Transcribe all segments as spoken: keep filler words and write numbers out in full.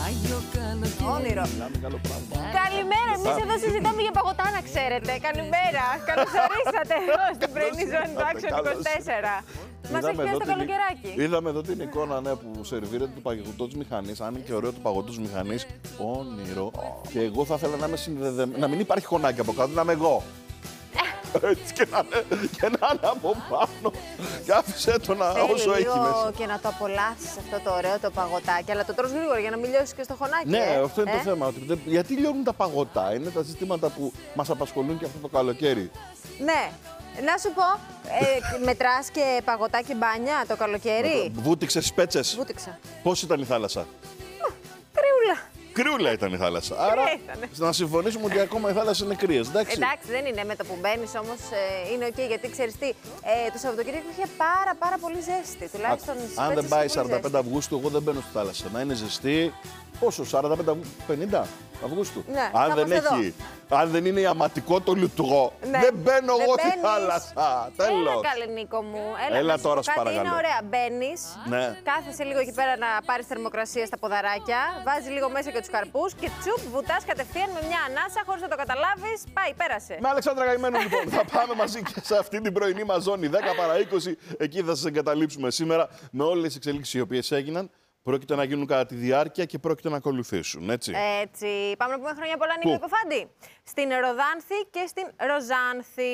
Όνειρο. Καλημέρα, εμείς εδώ συζητάμε για παγωτά, να ξέρετε. Καλημέρα, καλώς ορίσατε εδώ στην πρωινή ζώνη του Action είκοσι τέσσερα. Μας έχει πιάσει το καλοκαιράκι. Είδαμε εδώ την εικόνα, ναι, που σερβίρεται του παγωτό της μηχανής. Αν είναι και ωραίο το παγωτό της μηχανής, όνειρο. Και εγώ θα ήθελα να είμαι συνδεδεμένο, να μην υπάρχει χωνάκι από κάτω, να είμαι εγώ. Έτσι και να, και να είναι από πάνω. Και άφησε το να Θέλει όσο λίγο έχει μέσα. Και να το απολαύσεις αυτό το ωραίο το παγωτάκι, αλλά το τρως γρήγορα για να μην λιώσεις και στο χωνάκι. Ναι, ε? αυτό είναι ε? το θέμα. Ότι, γιατί λιώνουν τα παγωτά, είναι τα ζητήματα που μας απασχολούν και αυτό το καλοκαίρι. Ναι. Να σου πω, ε, μετράς και παγωτά και μπάνια το καλοκαίρι. Βούτυξες τις πέτσες. Βούτυξα. Πώς ήταν η θάλασσα? Κρύουλα. Κρύουλα ήταν η θάλασσα. Άρα ήτανε. να συμφωνήσουμε ότι ακόμα η θάλασσα είναι κρύες. Εντάξει. Εντάξει, δεν είναι με το που μπαίνεις όμως, ε, είναι οκ, γιατί ξέρεις τι, ε, το Σαββατοκύριακο είχε πάρα πάρα πολύ ζέστη. Τουλάχιστον στις Αν δεν πέτσες πάει είχε πολύ σαράντα πέντε ζέστη. Αυγούστου, εγώ δεν μπαίνω στη θάλασσα. Να είναι ζεστή. Πόσο, σαράντα πέντε, πενήντα Αυγούστου. Ναι, αν, θα δεν είμαστε έχει, αν δεν είναι ιαματικό το λουτρό, Ναι. δεν μπαίνω Δεν εγώ στη μπαίνεις. θάλασσα. Τέλος. Έλα καλέ Νίκο μου, έλα, Έλα να σου τώρα, πω σε κάτι, παρακαλώ. είναι ωραία. Μπαίνεις, Ναι. κάθεσαι λίγο εκεί πέρα να πάρεις θερμοκρασία στα ποδαράκια, βάζεις λίγο μέσα και τους καρπούς και τσουπ, βουτάς κατευθείαν με μια ανάσα χωρίς να το καταλάβεις. Πάει, πέρασε. Με Αλεξάνδρα Καημένο, λοιπόν, θα πάμε μαζί και σε αυτή την πρωινή μας ζώνη δέκα παρά είκοσι. Εκεί θα σας εγκαταλείψουμε σήμερα με όλες τις εξελίξεις οι οποίες έγιναν. Πρόκειται να γίνουν κατά τη διάρκεια και πρόκειται να ακολουθήσουν, έτσι. Έτσι. Πάμε να πούμε χρόνια πολλά, Νίκο Υποφάντη. Στην Ροδάνθη και στην Ροζάνθη.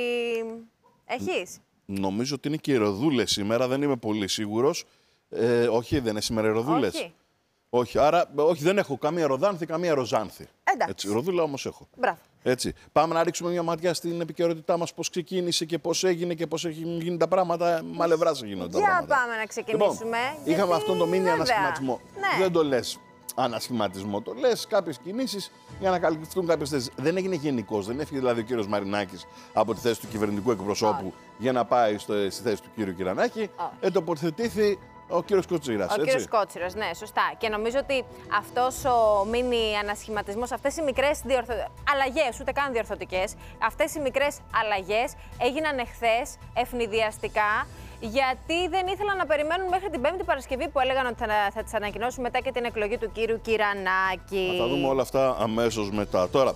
Έχεις? Νομίζω ότι είναι και οι Ροδούλες σήμερα, δεν είμαι πολύ σίγουρος. Ε, όχι, δεν είναι σήμερα οι Ροδούλες. Όχι. Όχι, άρα όχι, δεν έχω καμία Ροδάνθη, καμία Ροζάνθη. Εντάξει. Έτσι, Ροδούλα όμως έχω. Μπράβο. Έτσι. Πάμε να ρίξουμε μια ματιά στην επικαιρότητά μας, πώς ξεκίνησε και πώς έγινε και πώς έχουν γίνει τα πράγματα. Μαλευράς γίνονται τα Για πράγματα. πάμε να ξεκινήσουμε. Λοιπόν, γιατί, είχαμε αυτόν τον μίνι βέβαια, ανασχηματισμό. Ναι. Δεν το λες ανασχηματισμό, το λες κάποιες κινήσεις για να καλυφθούν κάποιες θέσεις. Δεν έγινε γενικός, δεν έφυγε δηλαδή ο κύριος Μαρινάκης από τη θέση του κυβερνητικού εκπροσώπου Όχι. για να πάει στο, στη θέση του κύριου Κυρανάκη. Ε, τοποθετήθη ο κύριος Κοτσίρας. Ο έτσι. κύριος Κότσιρας, ναι, σωστά. Και νομίζω ότι αυτός ο μίνι ανασχηματισμός, αυτές οι μικρές διορθω... αλλαγές, ούτε καν διορθωτικές, αυτές οι μικρές αλλαγές έγιναν εχθές ευνηδιαστικά, γιατί δεν ήθελαν να περιμένουν μέχρι την Πέμπτη Παρασκευή που έλεγαν ότι θα, θα τις ανακοινώσουν μετά και την εκλογή του κύριου Κυρανάκη. Θα τα δούμε όλα αυτά αμέσως μετά. Τώρα,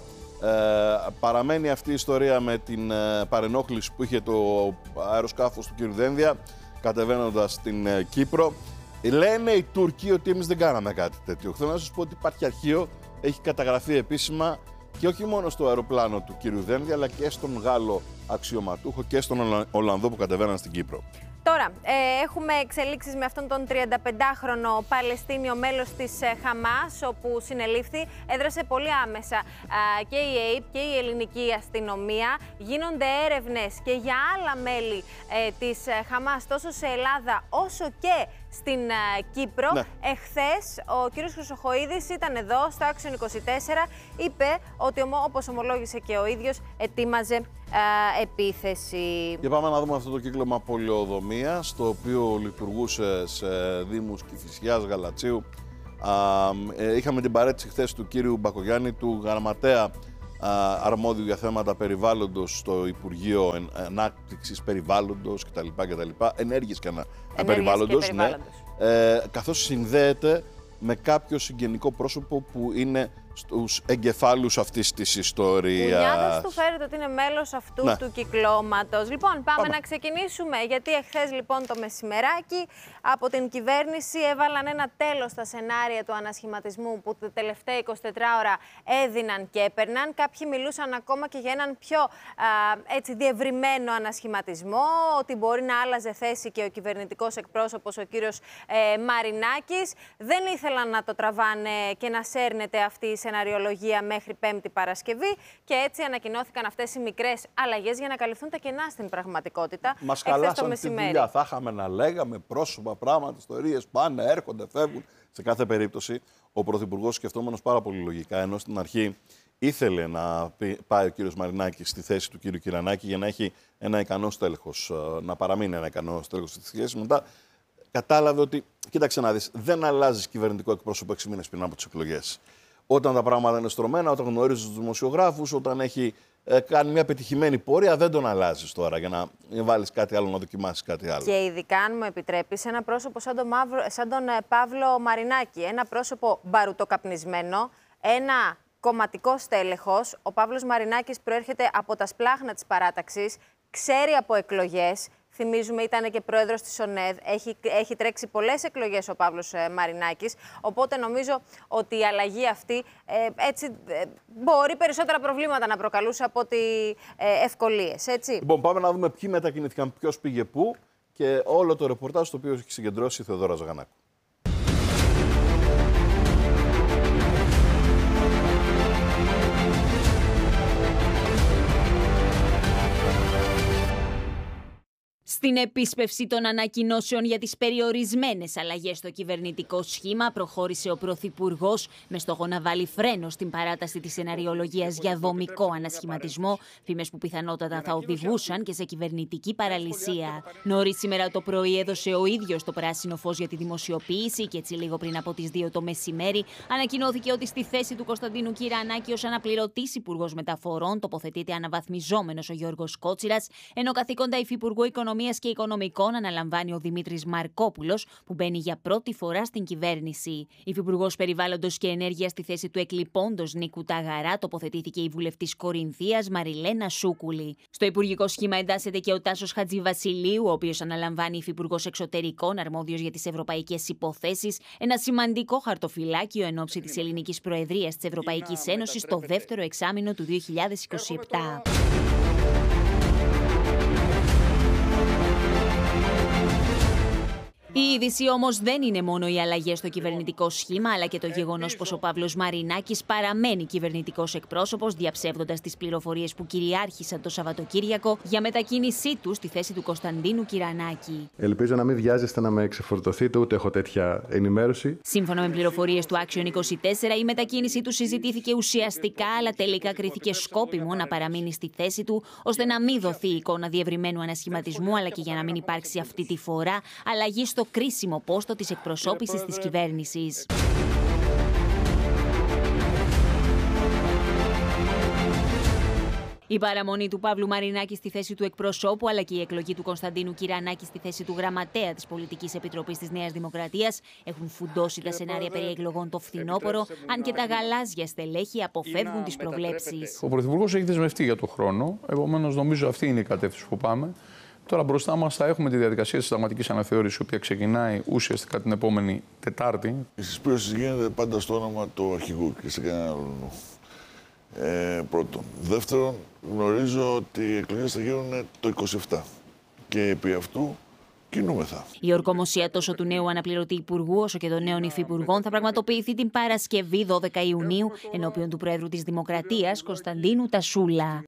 ε, παραμένει αυτή η ιστορία με την ε, παρενόχληση που είχε το αεροσκάφος του κύριου Δένδια κατεβαίνοντας στην ε, Κύπρο. Λένε οι Τούρκοι ότι εμείς δεν κάναμε κάτι τέτοιο. Θέλω να σας πω ότι υπάρχει αρχείο, έχει καταγραφεί επίσημα και όχι μόνο στο αεροπλάνο του κύριου Δένδια, αλλά και στον Γάλλο αξιωματούχο και στον Ολλανδό που κατεβαίναν στην Κύπρο. Τώρα, ε, έχουμε εξελίξεις με αυτόν τον τριανταπεντάχρονο Παλαιστίνιο μέλος της ε, Χαμάς, όπου συνελήφθη, έδρασε πολύ άμεσα ε, και η ΕΕΠ και η ελληνική αστυνομία. Γίνονται έρευνες και για άλλα μέλη ε, της ε, Χαμάς, τόσο σε Ελλάδα όσο και στην ε, Κύπρο. Ναι. Εχθές ο κύριος Χρυσοχοΐδης ήταν εδώ στο Action είκοσι τέσσερα, είπε ότι όπως ομολόγησε και ο ίδιος ετοίμαζε ε, επίθεση. Και πάμε να δούμε αυτό το κύκλωμα πολεοδομίας, το οποίο λειτουργούσε σε δήμους Κηφισιάς, Γαλατσίου. Α, ε, είχαμε την παρέτηση χθες του κύριου Μπακογιάννη, του γραμματέα α, αρμόδιου για θέματα περιβάλλοντος στο Υπουργείο Ανάπτυξης Περιβάλλοντος κτλ. κτλ. Ενέργειας και, ανα... περιβάλλοντος, και ναι. περιβάλλοντος. Ε, καθώς συνδέεται με κάποιο συγγενικό πρόσωπο που είναι στους εγκεφάλους αυτής της ιστορίας. Κουνιάδας του φέρεται ότι είναι μέλος αυτού Ναι. του κυκλώματος. Λοιπόν, πάμε, Πάμε. να ξεκινήσουμε, γιατί εχθές λοιπόν το μεσημεράκι από την κυβέρνηση έβαλαν ένα τέλος στα σενάρια του ανασχηματισμού που τα τελευταία εικοσιτέσσερις ώρα έδιναν και έπαιρναν. Κάποιοι μιλούσαν ακόμα και για έναν πιο α, έτσι, διευρυμένο ανασχηματισμό, ότι μπορεί να άλλαζε θέση και ο κυβερνητικός εκπρόσωπος, ο κύριος ε, Μαρινάκης. Δεν ήθελαν να το τραβάνε και να σέρνεται αυτή η σεναριολογία μέχρι Πέμπτη Παρασκευή και έτσι ανακοινώθηκαν αυτές οι μικρές αλλαγές για να καλυφθούν τα κενά στην πραγματικότητα. Μας εχθές το καλάσαν τη μεσημέρι. δουλειά. Θα είχαμε να λέγαμε πρόσωπα, πράγματα, ιστορίες, πάνε, έρχονται, φεύγουν. Σε κάθε περίπτωση, ο Πρωθυπουργός, σκεφτόμενος πάρα πολύ λογικά, ενώ στην αρχή ήθελε να πάει ο κύριος Μαρινάκης στη θέση του κύριου Κυρανάκη για να έχει ένα ικανό στέλεχος, να παραμείνει ένα ικανό στέλεχος στη θέση. Μετά κατάλαβε ότι, κοίταξε να δεις, δεν αλλάζει κυβερνητικό εκπρόσωπο έξι μήνες πριν από τις εκλογές. όταν τα πράγματα είναι στρωμένα, όταν γνωρίζει τους δημοσιογράφους, όταν έχει ε, κάνει μια πετυχημένη πορεία, δεν τον αλλάζεις τώρα για να βάλεις κάτι άλλο, να δοκιμάσεις κάτι άλλο. Και ειδικά, αν μου επιτρέπεις, ένα πρόσωπο σαν τον, Μαύρο, σαν τον Παύλο Μαρινάκη, ένα πρόσωπο μπαρουτοκαπνισμένο, ένα κομματικό στέλεχος. Ο Παύλος Μαρινάκης προέρχεται από τα σπλάχνα της παράταξης, ξέρει από εκλογές. Θυμίζουμε, ήταν και πρόεδρος της ΟΝΕΔ. Έχει, έχει τρέξει πολλές εκλογές ο Παύλος ε, Μαρινάκης. Οπότε νομίζω ότι η αλλαγή αυτή ε, έτσι, ε, μπορεί περισσότερα προβλήματα να προκαλούσε από ότι ε, ευκολίες. Έτσι. Λοιπόν, πάμε να δούμε ποιοι μετακινήθηκαν, ποιος πήγε πού και όλο το ρεπορτάζ το οποίο έχει συγκεντρώσει η Θεοδόρα Ζαγανάκου. Στην επίσπευση των ανακοινώσεων για τις περιορισμένες αλλαγές στο κυβερνητικό σχήμα, προχώρησε ο Πρωθυπουργός με στόχο να βάλει φρένο στην παράταση της σεναριολογίας για δομικό ανασχηματισμό, φήμες που πιθανότατα θα οδηγούσαν και σε κυβερνητική παραλυσία. Νωρίς σήμερα το πρωί έδωσε ο ίδιος το πράσινο φως για τη δημοσιοποίηση και έτσι λίγο πριν από τις δύο το μεσημέρι ανακοινώθηκε ότι στη θέση του Κωνσταντίνου Κυρανάκη ως αναπληρωτής Υπουργός Μεταφορών τοποθετείται αναβαθμιζόμενος ο Γιώργος Κότσιρας, ενώ καθήκοντα Υφυπουργού Οικονομίας και Οικονομικών αναλαμβάνει ο Δημήτρης Μαρκόπουλος, που μπαίνει για πρώτη φορά στην κυβέρνηση. Υφυπουργός Περιβάλλοντος και Ενέργειας στη θέση του εκλειπώντος Νίκου Ταγαρά τοποθετήθηκε η βουλευτής Κορινθίας Μαριλένα Σούκουλη. Στο υπουργικό σχήμα εντάσσεται και ο Τάσος Χατζηβασιλείου, ο οποίος αναλαμβάνει Υφυπουργός Εξωτερικών, αρμόδιος για τις ευρωπαϊκές υποθέσεις, ένα σημαντικό χαρτοφυλάκιο εν ώψη της ελληνικής προεδρίας της Ευρωπαϊκής Ένωσης το δεύτερο εξάμηνο του δύο χιλιάδες είκοσι επτά. Η είδηση όμως δεν είναι μόνο οι αλλαγές στο κυβερνητικό σχήμα, αλλά και το γεγονός πως ο Παύλος Μαρινάκης παραμένει κυβερνητικός εκπρόσωπος, διαψεύδοντας τις πληροφορίες που κυριάρχησαν το Σαββατοκύριακο για μετακίνησή του στη θέση του Κωνσταντίνου Κυρανάκη. Ελπίζω να μην βιάζεστε να με ξεφορτωθείτε, ούτε έχω τέτοια ενημέρωση. Σύμφωνα με πληροφορίες του Action είκοσι τέσσερα, η μετακίνησή του συζητήθηκε ουσιαστικά, αλλά τελικά κρίθηκε σκόπιμο να παραμείνει στη θέση του, ώστε να μην δοθεί εικόνα διευρυμένου ανασχηματισμού, αλλά και για να μην υπάρξει αυτή τη φορά αλλαγή στο κρίσιμο πόστο της εκπροσώπησης της κυβέρνησης. Η παραμονή του Παύλου Μαρινάκη στη θέση του εκπροσώπου, αλλά και η εκλογή του Κωνσταντίνου Κυρανάκη στη θέση του γραμματέα της Πολιτικής Επιτροπής της Νέας Δημοκρατίας έχουν φουντώσει τα σενάρια περί εκλογών το φθινόπωρο, αν και τα γαλάζια στελέχη αποφεύγουν τις προβλέψεις. Ο Πρωθυπουργός έχει δεσμευτεί για τον χρόνο, επομένως νομίζω αυτή είναι η κατεύθυνση που πάμε. Τώρα μπροστά μας θα έχουμε τη διαδικασία της συνταγματικής αναθεώρησης, η οποία ξεκινάει ουσιαστικά την επόμενη Τετάρτη. Η συσπήρωση γίνεται πάντα στο όνομα του αρχηγού και σε κανένα άλλο. Ε, πρώτον. Δεύτερον, γνωρίζω ότι οι εκλογές θα γίνουν το είκοσι επτά και επί αυτού κινούμεθα. Η ορκομοσία τόσο του νέου αναπληρωτή υπουργού όσο και των νέων υφυπουργών θα πραγματοποιηθεί την Παρασκευή δώδεκα Ιουνίου ενώπιον του Προέδρου της Δημοκρατίας, Κωνσταντίνου Τασούλα.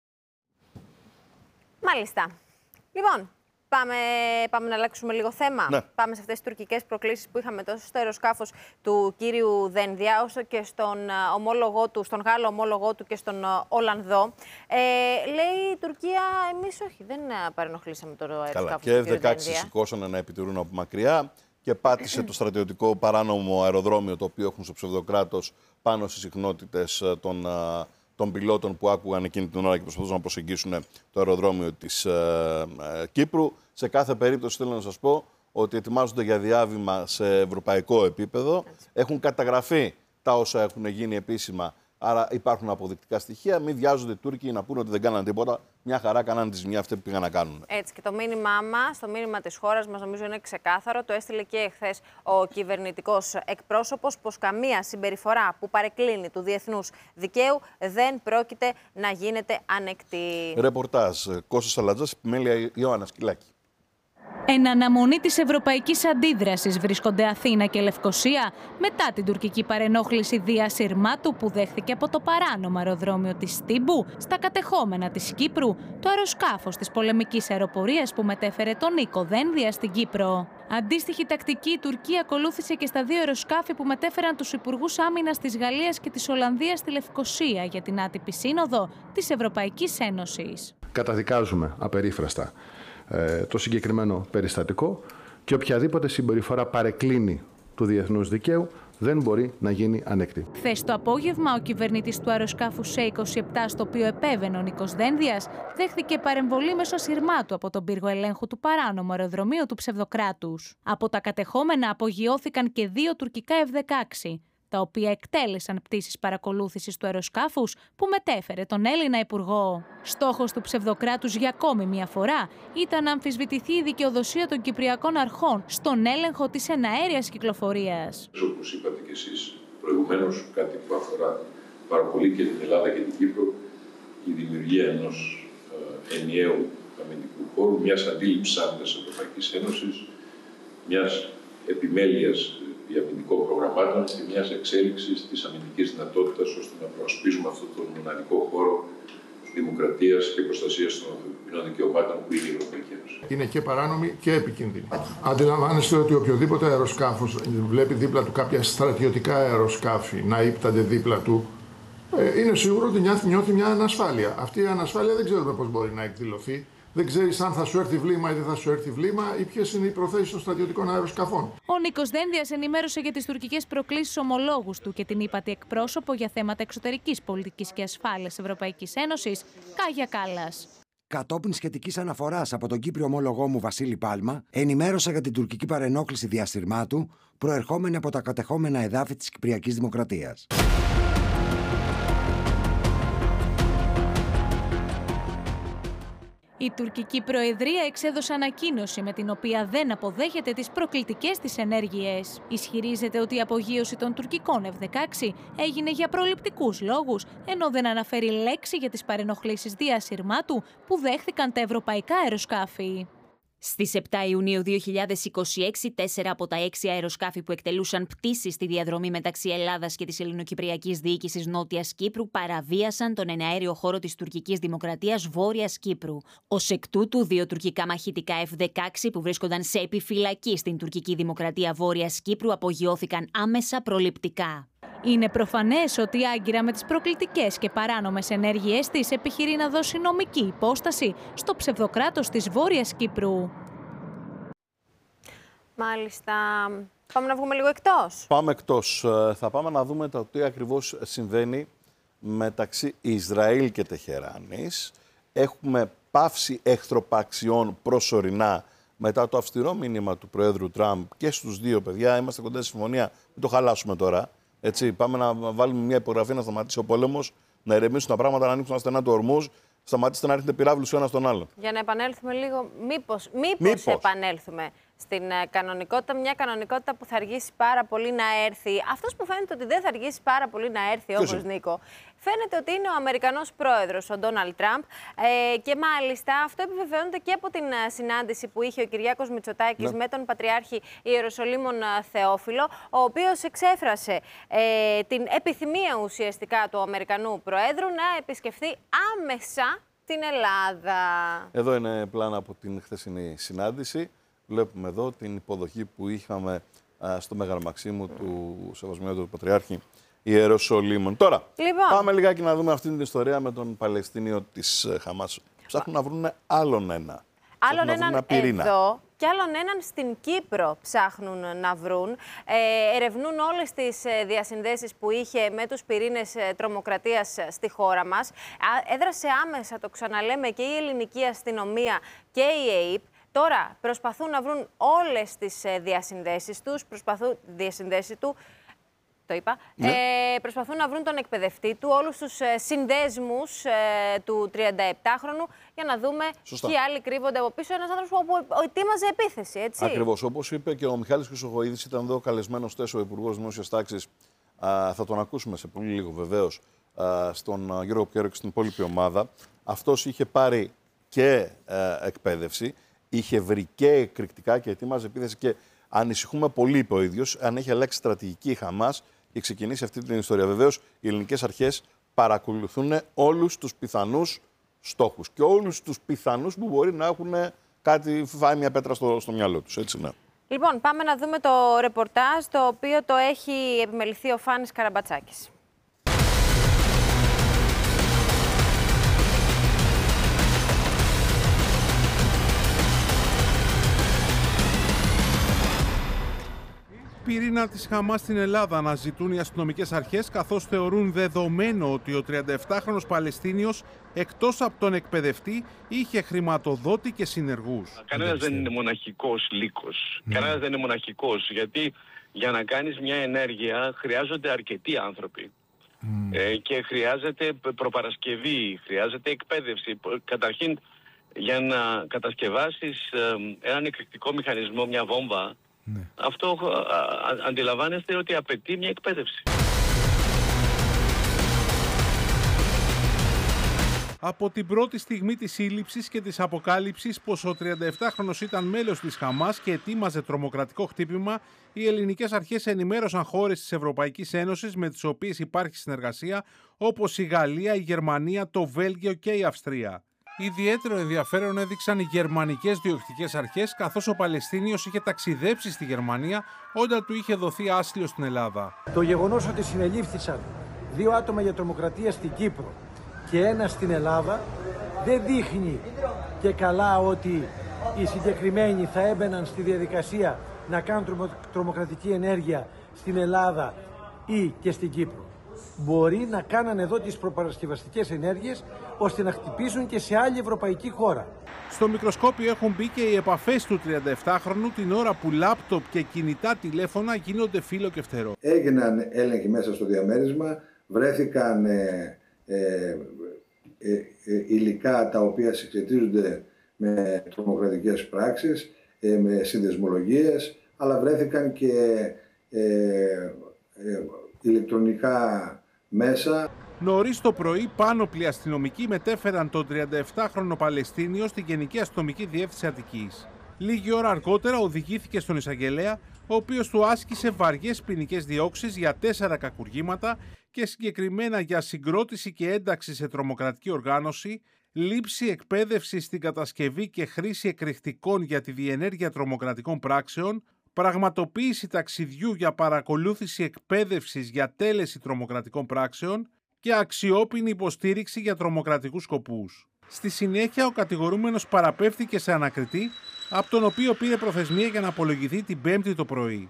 Μάλιστα. Λοιπόν, πάμε, πάμε να αλλάξουμε λίγο θέμα. Ναι. Πάμε σε αυτές τις τουρκικές προκλήσεις που είχαμε τόσο στο αεροσκάφος του κύριου Δένδια, όσο και στον ομόλογό του, στον Γάλλο ομόλογό του και στον Ολλανδό. Ε, λέει η Τουρκία, εμείς όχι, δεν παρενοχλήσαμε το αεροσκάφος του και κύριου δεκαέξι σηκώσανε να επιτηρούν από μακριά και πάτησε το στρατιωτικό παράνομο αεροδρόμιο το οποίο έχουν στο ψευδοκράτος πάνω στις συχνότητες των των πιλότων που άκουγαν εκείνη την ώρα και προσπαθούσαν να προσεγγίσουν το αεροδρόμιο της ε, ε, Κύπρου. Σε κάθε περίπτωση θέλω να σας πω ότι ετοιμάζονται για διάβημα σε ευρωπαϊκό επίπεδο. Έχουν καταγραφεί τα όσα έχουν γίνει επίσημα, άρα υπάρχουν αποδεικτικά στοιχεία. Μην βιάζονται οι Τούρκοι να πούνε ότι δεν κάνανε τίποτα. Μια χαρά κάνανε τη ζημιά αυτή που πήγαν να κάνουν. Έτσι, και το μήνυμά μας, το μήνυμα της χώρας μας, νομίζω είναι ξεκάθαρο. Το έστειλε και εχθές ο κυβερνητικός εκπρόσωπος, πως καμία συμπεριφορά που παρεκκλίνει του διεθνούς δικαίου δεν πρόκειται να γίνεται ανεκτή. Ρεπορτάζ Κώστας Αλατζάς, επιμέλεια Ιωάννα Σκυλάκη. Εν αναμονή της ευρωπαϊκής αντίδρασης βρίσκονται Αθήνα και Λευκοσία μετά την τουρκική παρενόχληση Δία Συρμάτου που δέχθηκε από το παράνομο αεροδρόμιο της Στίμπου στα κατεχόμενα της Κύπρου το αεροσκάφος της πολεμικής αεροπορίας που μετέφερε τον Νίκο Δένδια στην Κύπρο. Αντίστοιχη τακτική η Τουρκία ακολούθησε και στα δύο αεροσκάφη που μετέφεραν τους υπουργούς άμυνας της Γαλλίας και της Ολλανδίας στη Λευκοσία για την άτυπη σύνοδο της Ευρωπαϊκής Ένωσης. Καταδικάζουμε απερίφραστα το συγκεκριμένο περιστατικό και οποιαδήποτε συμπεριφορά παρεκκλίνει του διεθνούς δικαίου δεν μπορεί να γίνει ανεκτή. Χθες το απόγευμα, ο κυβερνήτης του αεροσκάφου Σέι είκοσι επτά, στο οποίο επέβαινε ο Νίκος Δένδιας, δέχθηκε παρεμβολή μέσω ασυρμάτου από τον πύργο ελέγχου του παράνομου αεροδρομίου του ψευδοκράτους. Από τα κατεχόμενα απογειώθηκαν και δύο τουρκικά εφ δεκαέξι, τα οποία εκτέλεσαν πτήσεις παρακολούθησης του αεροσκάφους που μετέφερε τον Έλληνα Υπουργό. Στόχος του ψευδοκράτους για ακόμη μια φορά ήταν να αμφισβητηθεί η δικαιοδοσία των Κυπριακών αρχών στον έλεγχο της εναέριας κυκλοφορίας. Όπως είπατε και εσείς προηγουμένως, κάτι που αφορά πάρα πολύ και την Ελλάδα και την Κύπρο, η δημιουργία ενός ε, ενιαίου αμυντικού χώρου, μιας αντίληψης άμυνας Ευρωπαϊκής Ένωσης, μιας επιμέλειας αμυντικών προγραμμάτων και μιας εξέλιξης της αμυντικής δυνατότητας ώστε να προασπίσουμε αυτόν τον μοναδικό χώρο δημοκρατίας και προστασίας των ανθρωπινών δικαιωμάτων που είναι η Ευρωπαϊκή Ένωση. Είναι και παράνομη και επικίνδυνη. Αντιλαμβάνεστε ότι οποιοδήποτε αεροσκάφος βλέπει δίπλα του κάποια στρατιωτικά αεροσκάφη να ύπτανται δίπλα του, είναι σίγουρο ότι νιώθει μια ανασφάλεια. Αυτή η ανασφάλεια δεν ξέρουμε πώς μπορεί να εκδηλωθεί. Δεν ξέρεις αν θα σου έρθει βλήμα ή δεν θα σου έρθει βλήμα ή ποιες είναι οι προθέσεις των στρατιωτικών αεροσκαφών. Ο Νίκος Δένδιας ενημέρωσε για τις τουρκικές προκλήσεις ομολόγους του και την ύπατη εκπρόσωπο για θέματα εξωτερικής πολιτικής και ασφάλειας Ευρωπαϊκής Ένωσης, Κάγια Κάλλας. Κατόπιν σχετικής αναφοράς από τον Κύπριο ομόλογό μου Βασίλη Πάλμα, ενημέρωσα για την τουρκική παρενόχληση διασυρμάτου προερχόμενη από τα κατεχόμενα εδάφη της Κυπριακής Δημοκρατίας. Η τουρκική Προεδρία εξέδωσε ανακοίνωση με την οποία δεν αποδέχεται τις προκλητικές της ενέργειες. Ισχυρίζεται ότι η απογείωση των τουρκικών εφ δεκαέξι έγινε για προληπτικούς λόγους, ενώ δεν αναφέρει λέξη για τις παρενοχλήσεις διασυρμάτου που δέχθηκαν τα ευρωπαϊκά αεροσκάφη. Στις επτά Ιουνίου δύο χιλιάδες είκοσι έξι, τέσσερα από τα έξι αεροσκάφη που εκτελούσαν πτήσεις στη διαδρομή μεταξύ Ελλάδας και της Ελληνοκυπριακής Διοίκησης Νότιας Κύπρου παραβίασαν τον εναέριο χώρο της τουρκικής δημοκρατίας Βόρειας Κύπρου. Ως εκ τούτου, δύο τουρκικά μαχητικά εφ δεκαέξι που βρίσκονταν σε επιφυλακή στην τουρκική δημοκρατία Βόρειας Κύπρου απογειώθηκαν άμεσα προληπτικά. Είναι προφανές ότι η Άγκυρα με τις προκλητικές και παράνομες ενέργειές της επιχειρεί να δώσει νομική υπόσταση στο ψευδοκράτος της Βόρειας Κύπρου. Μάλιστα. Πάμε να βγούμε λίγο εκτός. Πάμε εκτός. Θα πάμε να δούμε το τι ακριβώς συμβαίνει μεταξύ Ισραήλ και Τεχεράνης. Έχουμε πάυση εχθροπαξιών προσωρινά μετά το αυστηρό μήνυμα του Προέδρου Τραμπ και στους δύο παιδιά. Είμαστε κοντά στη συμφωνία, μην το χαλάσουμε τώρα. Έτσι, πάμε να βάλουμε μια υπογραφή να σταματήσει ο πόλεμος, να ηρεμήσουν τα πράγματα, να ανοίξουν τα στενά του ορμούς. Σταματήστε να ρίχνετε πυράβλους ο ένας στον άλλον. Για να επανέλθουμε λίγο, μήπως, μήπως, μήπως. επανέλθουμε στην uh, κανονικότητα, μια κανονικότητα που θα αργήσει πάρα πολύ να έρθει. Αυτός που φαίνεται ότι δεν θα αργήσει πάρα πολύ να έρθει, όπως Νίκο, φαίνεται ότι είναι ο Αμερικανός πρόεδρος, ο Ντόναλντ Τραμπ. Ε, και μάλιστα αυτό επιβεβαιώνεται και από την uh, συνάντηση που είχε ο Κυριάκος Μητσοτάκης ναι. με τον Πατριάρχη Ιεροσολύμων uh, Θεόφιλο, ο οποίος εξέφρασε ε, την επιθυμία ουσιαστικά του Αμερικανού Προέδρου να επισκεφθεί άμεσα την Ελλάδα. Εδώ είναι πλάνα από την χθεσινή συνάντηση. Βλέπουμε εδώ την υποδοχή που είχαμε α, στο Μέγαρο Μαξίμου του Σεβασμιότατου Πατριάρχη Ιεροσολύμων. Τώρα, λοιπόν, πάμε λιγάκι να δούμε αυτή την ιστορία με τον Παλαιστίνιο της Χαμάς. Ψάχνουν να βρουν άλλον ένα. Άλλον έναν εδώ και άλλον έναν στην Κύπρο ψάχνουν να βρουν. Ε, ερευνούν όλες τις διασυνδέσεις που είχε με τους πυρήνες τρομοκρατίας στη χώρα μας. Έδρασε άμεσα, το ξαναλέμε, και η ελληνική αστυνομία και η ΕΕΠ. Τώρα προσπαθούν να βρουν όλες τις διασυνδέσεις τους, προσπαθούν, διασυνδέσεις του, το είπα, ναι. ε, προσπαθούν να βρουν τον εκπαιδευτή του, όλους τους συνδέσμους ε, του τριανταεπτάχρονου, για να δούμε Σωστά. ποιοι άλλοι κρύβονται από πίσω. Ένας άνθρωπος που ετοίμαζε επίθεση, έτσι. Ακριβώς. Όπως είπε και ο Μιχάλης Χρυσοχοΐδης, ήταν εδώ καλεσμένος τέσσερα ο Υπουργός Δημόσιας Τάξης. Α, θα τον ακούσουμε σε πολύ λίγο βεβαίως α, στον Γιώργο Πιέρο και στην υπόλοιπη ομάδα. Αυτός είχε πάρει και α, εκπαίδευση. Είχε βρει και εκρηκτικά και ετοίμαζε επίθεση και ανησυχούμε πολύ, είπε ο ίδιος, αν έχει αλλάξει στρατηγική η Χαμάς και ξεκινήσει αυτή την ιστορία. Βεβαίως, οι ελληνικές αρχές παρακολουθούν όλους τους πιθανούς στόχους και όλους τους πιθανούς που μπορεί να έχουν κάτι, φάει μια πέτρα στο, στο μυαλό τους. Έτσι, ναι. Λοιπόν, πάμε να δούμε το ρεπορτάζ, το οποίο το έχει επιμεληθεί ο Φάνης Καραμπατσάκης. Πυρήνα της Χαμάς στην Ελλάδα αναζητούν οι αστυνομικές αρχές, καθώς θεωρούν δεδομένο ότι ο τριανταεφτάχρονος Παλαιστίνιος, εκτός από τον εκπαιδευτή, είχε χρηματοδότη και συνεργούς. Κανένας δεν είναι μοναχικός λύκος. Mm. Κανένας δεν είναι μοναχικός, γιατί για να κάνεις μια ενέργεια χρειάζονται αρκετοί άνθρωποι. Mm. Ε, και χρειάζεται προπαρασκευή, χρειάζεται εκπαίδευση. Καταρχήν, για να κατασκευάσεις ε, έναν εκρηκτικό μηχανισμό, μια βόμβα, ναι. αυτό α, α, αντιλαμβάνεστε ότι απαιτεί μια εκπαίδευση. Από την πρώτη στιγμή της σύλληψης και της αποκάλυψης πως ο τριανταεφτάχρονος ήταν μέλος της Χαμάς και ετοίμαζε τρομοκρατικό χτύπημα, οι ελληνικές αρχές ενημέρωσαν χώρες της Ευρωπαϊκής Ένωσης με τις οποίες υπάρχει συνεργασία, όπως η Γαλλία, η Γερμανία, το Βέλγιο και η Αυστρία. Ιδιαίτερο ενδιαφέρον έδειξαν οι γερμανικές διοκτικές αρχές, καθώς ο Παλαιστίνιος είχε ταξιδέψει στη Γερμανία όταν του είχε δοθεί άσυλο στην Ελλάδα. Το γεγονός ότι συνελήφθησαν δύο άτομα για τρομοκρατία στην Κύπρο και ένα στην Ελλάδα δεν δείχνει και καλά ότι οι συγκεκριμένοι θα έμπαιναν στη διαδικασία να κάνουν τρομοκρατική ενέργεια στην Ελλάδα ή και στην Κύπρο. Μπορεί να κάνανε εδώ τις προπαρασκευαστικές ενέργειες ώστε να χτυπήσουν και σε άλλη ευρωπαϊκή χώρα. Στο μικροσκόπιο έχουν μπει και οι επαφές του τριανταεφτάχρονου την ώρα που λάπτοπ και κινητά τηλέφωνα γίνονται φύλλο και φτερό. Έγιναν έλεγχοι μέσα στο διαμέρισμα, βρέθηκαν ε, ε, ε, ε, υλικά τα οποία συσχετίζονται με τρομοκρατικές πράξεις, ε, με συνδεσμολογίες, αλλά βρέθηκαν και ε, ε, ηλεκτρονικά μέσα. Νωρίς το πρωί, πάνωπλοι αστυνομικοί μετέφεραν τον τριανταεφτάχρονο Παλαιστίνιο στη Γενική Αστυνομική Διεύθυνση Αττικής. Λίγη ώρα αργότερα οδηγήθηκε στον εισαγγελέα, ο οποίος του άσκησε βαριές ποινικές διώξεις για τέσσερα κακουργήματα και συγκεκριμένα για συγκρότηση και ένταξη σε τρομοκρατική οργάνωση, λήψη εκπαίδευση στην κατασκευή και χρήση εκρηκτικών για τη διενέργεια τρομοκρατικών πράξεων, πραγματοποίηση ταξιδιού για παρακολούθηση εκπαίδευσης για τέλεση τρομοκρατικών πράξεων και αξιόπινη υποστήριξη για τρομοκρατικούς σκοπούς. Στη συνέχεια, ο κατηγορούμενος παραπέμφθηκε σε ανακριτή, από τον οποίο πήρε προθεσμία για να απολογηθεί την Πέμπτη το πρωί.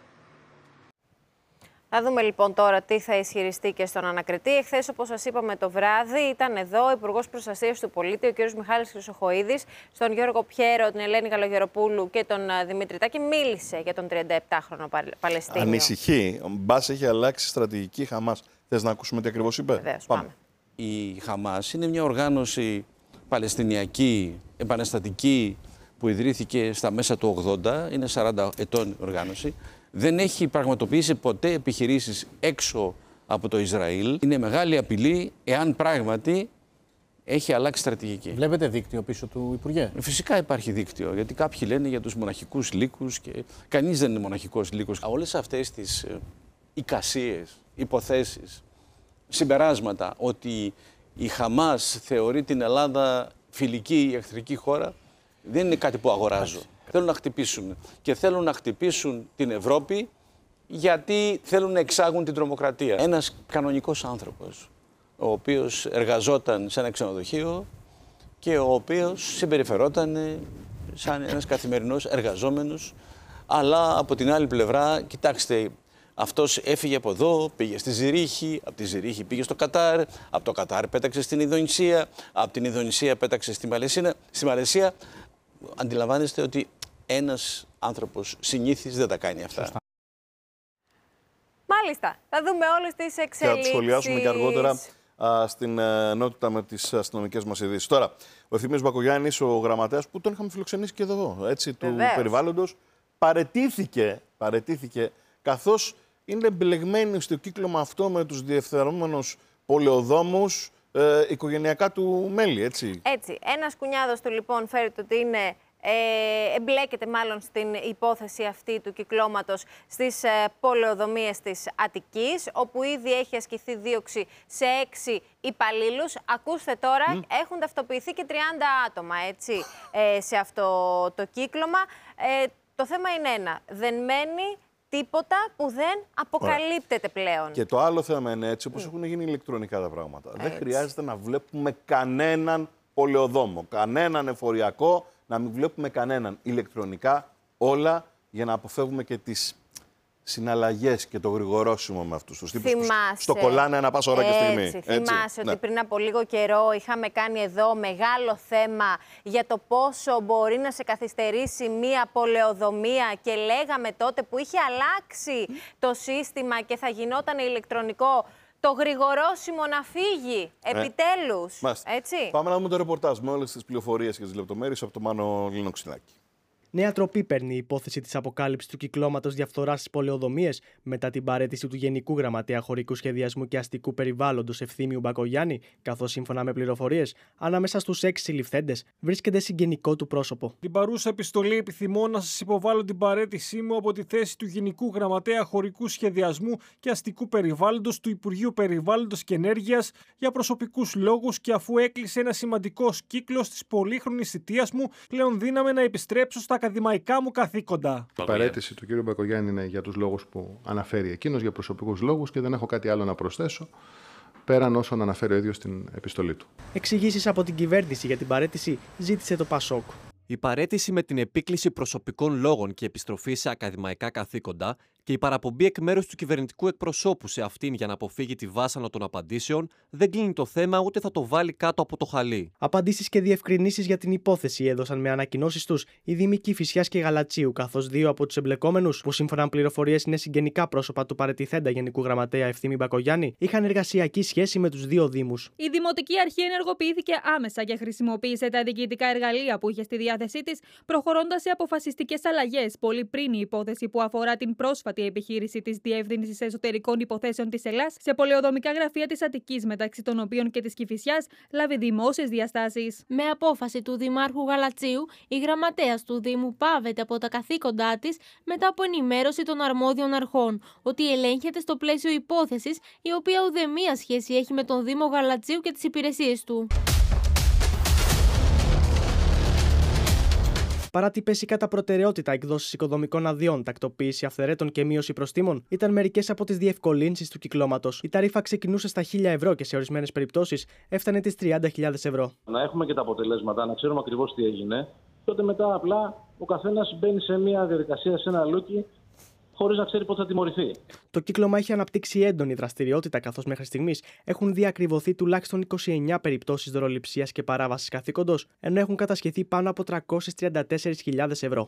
Θα δούμε λοιπόν τώρα τι θα ισχυριστεί και στον ανακριτή. Εχθές, όπως σας είπαμε το βράδυ, ήταν εδώ ο Υπουργός Προστασίας του Πολίτη, ο κ. Μιχάλης Χρυσοχοΐδης, στον Γιώργο Πιέρο, την Ελένη Καλογεροπούλου και τον Δημήτρη Τάκη. Μίλησε για τον τριανταεπτάχρονο Παλαιστίνιο. Ανησυχεί. Μπας έχει αλλάξει στρατηγική η Χαμάς. Θες να ακούσουμε τι ακριβώς είπε? Βεβαίως, πάμε. πάμε. Η Χαμάς είναι μια οργάνωση παλαιστινιακή, επαναστατική, που ιδρύθηκε στα μέσα του ογδόντα, είναι σαράντα ετών οργάνωση. Δεν έχει πραγματοποιήσει ποτέ επιχειρήσεις έξω από το Ισραήλ. Είναι μεγάλη απειλή εάν πράγματι έχει αλλάξει στρατηγική. Βλέπετε δίκτυο πίσω του Υπουργέ? Φυσικά υπάρχει δίκτυο, γιατί κάποιοι λένε για τους μοναχικούς λύκους και κανείς δεν είναι μοναχικός λύκος. Όλες αυτές τις εικασίες, υποθέσεις, συμπεράσματα ότι η Χαμάς θεωρεί την Ελλάδα φιλική ή εχθρική χώρα, δεν είναι κάτι που αγοράζω. Θέλουν να χτυπήσουν και θέλουν να χτυπήσουν την Ευρώπη γιατί θέλουν να εξάγουν την τρομοκρατία. Ένας κανονικός άνθρωπος, ο οποίος εργαζόταν σε ένα ξενοδοχείο και ο οποίος συμπεριφερόταν σαν ένας καθημερινός εργαζόμενος, αλλά από την άλλη πλευρά, κοιτάξτε, αυτός έφυγε από εδώ, πήγε στη Ζηρίχη, από τη Ζηρίχη πήγε στο Κατάρ, από το Κατάρ πέταξε στην Ινδονησία, από την Ινδονησία πέταξε στη Μαλαισία. Στη Μαλαισία. Αντιλαμβάνεστε ότι ένας άνθρωπος συνήθις δεν τα κάνει αυτά. Μάλιστα. Θα δούμε όλες τις εξελίξεις. Θα τις σχολιάσουμε και αργότερα α, στην ε, ενότητα με τις αστυνομικές μας ειδήσεις. Τώρα, ο Ευθύμιος Μπακογιάννης, ο γραμματέας που τον είχαμε φιλοξενήσει και εδώ, έτσι, του περιβάλλοντος, παραιτήθηκε, παραιτήθηκε καθώς είναι εμπλεγμένη στο κύκλωμα αυτό με τους διεφθαρόμενους πολεοδόμους, ε, οικογενειακά του μέλη, έτσι. Έτσι. Ένας κουνιάδος του λοιπόν φέρεται ότι είναι... Ε, εμπλέκεται μάλλον στην υπόθεση αυτή του κυκλώματος στις ε, πολεοδομίες της Αττικής, όπου ήδη έχει ασκηθεί δίωξη σε έξι υπαλλήλους. Ακούστε τώρα, mm. έχουν ταυτοποιηθεί και τριάντα άτομα, έτσι, ε, σε αυτό το κύκλωμα. Ε, το θέμα είναι ένα, δεν μένει τίποτα που δεν αποκαλύπτεται πλέον. Και το άλλο θέμα είναι έτσι, όπως mm. έχουν γίνει ηλεκτρονικά τα πράγματα. Έτσι. Δεν χρειάζεται να βλέπουμε κανέναν πολεοδόμο, κανέναν εφοριακό, να μην βλέπουμε κανέναν ηλεκτρονικά, όλα για να αποφεύγουμε και τις συναλλαγές και το γρηγορόσιμο με αυτούς τους τύπους Θυμάσαι, που στο κολλάνε ανά πάσα ώρα και στιγμή. Έτσι, θυμάσαι ότι ναι. πριν από λίγο καιρό είχαμε κάνει εδώ μεγάλο θέμα για το πόσο μπορεί να σε καθυστερήσει μία πολεοδομία και λέγαμε τότε που είχε αλλάξει το σύστημα και θα γινόταν ηλεκτρονικό το γρηγορόσιμο να φύγει, ε, επιτέλους, έτσι. Πάμε να δούμε το ρεπορτάζ με όλες τις πληροφορίες και τις λεπτομέρειες από το Μάνο Λινοξυλάκη. Νέα τροπή παίρνει η υπόθεση της αποκάλυψης του κυκλώματος διαφθοράς στις πολεοδομίες μετά την παραίτηση του Γενικού Γραμματέα Χωρικού Σχεδιασμού και Αστικού Περιβάλλοντος Ευθύμιου Μπακογιάννη, καθώς σύμφωνα με πληροφορίες, ανάμεσα στους έξι συλληφθέντες βρίσκεται συγγενικό του πρόσωπο. Την παρούσα επιστολή επιθυμώ να σας υποβάλω την παραίτησή μου από τη θέση του Γενικού Γραμματέα Χωρικού Σχεδιασμού και Αστικού Περιβάλλοντος του Υπουργείου Περιβάλλοντος και Ενέργειας για προσωπικούς λόγους και αφού έκλεισε ένα σημαντικό κύκλος της πολύχρονης θητείας μου, πλέον δύναμαι να επιστρέψω στα ακαδημαϊκά μου καθήκοντα. Η παραίτηση του κ. Μπακογιάννη είναι για τους λόγους που αναφέρει εκείνος, για προσωπικούς λόγους και δεν έχω κάτι άλλο να προσθέσω πέραν όσων αναφέρει ο ίδιος στην επιστολή του. Εξηγήσεις από την κυβέρνηση για την παραίτηση ζήτησε το Πασόκ. Η παραίτηση με την επίκληση προσωπικών λόγων και επιστροφή σε ακαδημαϊκά καθήκοντα και η παραπομπή εκ μέρους του κυβερνητικού εκπροσώπου σε αυτήν για να αποφύγει τη βάσανο των απαντήσεων δεν κλείνει το θέμα ούτε θα το βάλει κάτω από το χαλί. Απαντήσεις και διευκρινήσεις για την υπόθεση έδωσαν με ανακοινώσεις τους οι Δήμοι Κηφισιάς και Γαλατσίου, καθώς δύο από τους εμπλεκόμενους, που σύμφωνα με πληροφορίες είναι συγγενικά πρόσωπα του παραιτηθέντα Γενικού Γραμματέα Ευθύμη Μπακογιάννη, είχαν εργασιακή σχέση με τους δύο Δήμους. Η Δημοτική Αρχή ενεργοποιήθηκε άμεσα και χρησιμοποίησε τα διοικητικά εργαλεία που είχε στη διάθεσή της, προχωρώντας σε αποφασιστικές αλλαγές πολύ πριν η υπόθεση που αφορά την πρόσφατη η επιχείρηση της Διεύθυνσης Εσωτερικών Υποθέσεων της Ελλάς σε πολεοδομικά γραφεία της Αττικής, μεταξύ των οποίων και της Κηφισιάς, λάβει δημόσιες διαστάσεις. Με απόφαση του Δημάρχου Γαλατσίου, η γραμματέας του Δήμου πάβεται από τα καθήκοντά της μετά από ενημέρωση των αρμόδιων αρχών ότι ελέγχεται στο πλαίσιο υπόθεσης η οποία ουδέμια σχέση έχει με τον Δήμο Γαλατσίου και τις υπηρεσίες του. Παράτυπες ή κατά προτεραιότητα εκδόσεις οικοδομικών αδειών, τακτοποίηση αυθαιρέτων και μείωση προστίμων ήταν μερικές από τις διευκολύνσεις του κυκλώματος. Η ταρίφα ξεκινούσε στα χίλια ευρώ και σε ορισμένες περιπτώσεις έφτανε τις τριάντα χιλιάδες ευρώ. Να έχουμε και τα αποτελέσματα, να ξέρουμε ακριβώς τι έγινε. Τότε μετά απλά ο καθένας μπαίνει σε μια διαδικασία, σε ένα λούκι, χωρίς να ξέρει πότε θα τιμωρηθεί. Το κύκλωμα έχει αναπτύξει έντονη δραστηριότητα, καθώς μέχρι στιγμής έχουν διακριβωθεί τουλάχιστον είκοσι εννιά περιπτώσεις δωροληψίας και παράβασης καθήκοντος, ενώ έχουν κατασχεθεί πάνω από τριακόσιες τριάντα τέσσερις χιλιάδες ευρώ.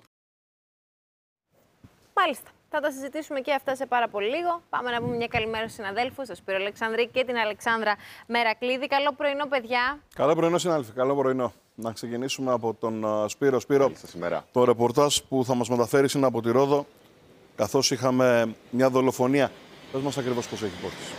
Μάλιστα. Θα τα συζητήσουμε και αυτά σε πάρα πολύ λίγο. Πάμε να πούμε μια καλημέρα στους συναδέλφους, τον Σπύρο Αλεξανδρή και την Αλεξάνδρα Μερακλίδη. Καλό πρωινό, παιδιά. Καλό πρωινό, συνάδελφοι. Καλό πρωινό. Να ξεκινήσουμε από τον uh, Σπύρο. Σπύρο, το ρεπορτάζ που θα μας μεταφέρεις είναι από τη Ρόδο, καθώς είχαμε μια δολοφονία. Πες μας ακριβώς πώς έχει υπόθεση.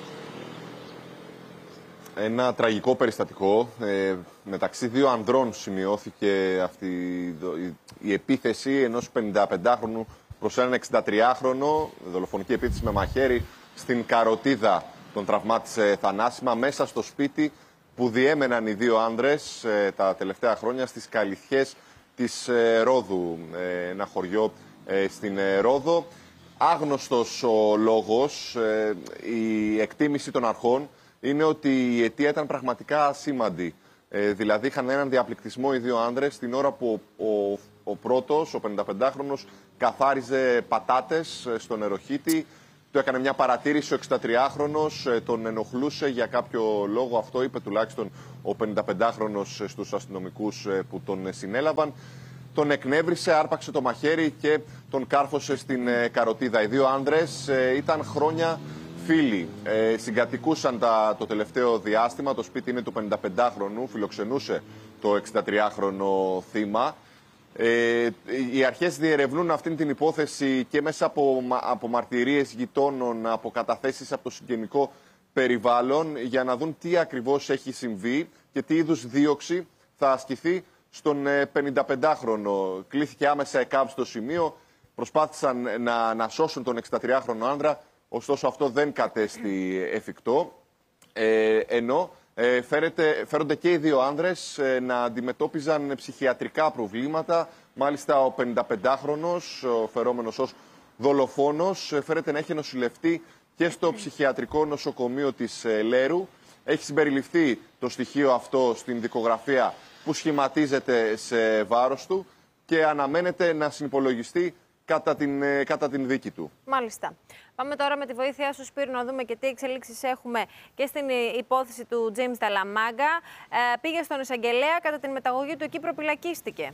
Ένα τραγικό περιστατικό. Ε, μεταξύ δύο ανδρών σημειώθηκε αυτή η, η επίθεση ενός πενηνταπεντάχρονου προς έναν εξηντατριάχρονο. Δολοφονική επίθεση με μαχαίρι στην καροτίδα. Τον τραυμάτισε θανάσιμα μέσα στο σπίτι που διέμεναν οι δύο άνδρες ε, τα τελευταία χρόνια στις Καλυθιές της ε, Ρόδου. Ε, ένα χωριό ε, στην ε, Ρόδο. Άγνωστος ο λόγος, ε, η εκτίμηση των αρχών είναι ότι η αιτία ήταν πραγματικά ασήμαντη. Ε, δηλαδή είχαν έναν διαπληκτισμό οι δύο άνδρες την ώρα που ο, ο, ο πρώτος, ο πενηνταπεντάχρονος, καθάριζε πατάτες στο νεροχύτη. Του έκανε μια παρατήρηση ο εξηντατριάχρονος, τον ενοχλούσε για κάποιο λόγο, αυτό είπε τουλάχιστον ο πενηνταπεντάχρονος στους αστυνομικούς που τον συνέλαβαν. Τον εκνεύρισε, άρπαξε το μαχαίρι και τον κάρφωσε στην καροτίδα. Οι δύο άνδρες ήταν χρόνια φίλοι. Ε, συγκατοικούσαν τα, το τελευταίο διάστημα. Το σπίτι είναι του πενηνταπεντάχρονου, φιλοξενούσε το εξηντατριάχρονο θύμα. Ε, οι αρχές διερευνούν αυτήν την υπόθεση και μέσα από, από μαρτυρίες γειτόνων, από καταθέσεις από το συγγενικό περιβάλλον, για να δουν τι ακριβώς έχει συμβεί και τι είδους δίωξη θα ασκηθεί στον πενηνταπεντάχρονο. Κλήθηκε άμεσα ΕΚΑΒ στο σημείο, προσπάθησαν να, να σώσουν τον εξηντατριάχρονο άνδρα, ωστόσο αυτό δεν κατέστη εφικτό, ε, ενώ ε, φέρεται, φέρονται και οι δύο άνδρες ε, να αντιμετώπιζαν ψυχιατρικά προβλήματα. Μάλιστα ο πενηνταπεντάχρονος, ο φερόμενος ως δολοφόνος, φέρεται να έχει νοσηλευτεί και στο ψυχιατρικό νοσοκομείο της ε, Λέρου. Έχει συμπεριληφθεί το στοιχείο αυτό στην δικογραφία που σχηματίζεται σε βάρος του και αναμένεται να συνυπολογιστεί κατά την, ε, κατά την δίκη του. Μάλιστα. Πάμε τώρα με τη βοήθειά σου, Σπύρο, να δούμε και τι εξελίξεις έχουμε και στην υπόθεση του James Νταλαμάγκα. Ε, πήγε στον εισαγγελέα, κατά την μεταγωγή του εκεί προπυλακίστηκε.